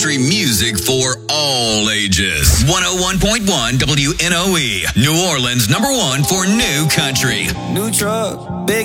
country music for all ages. 101.1 WNOE, New Orleans #1 for new country. New truck, big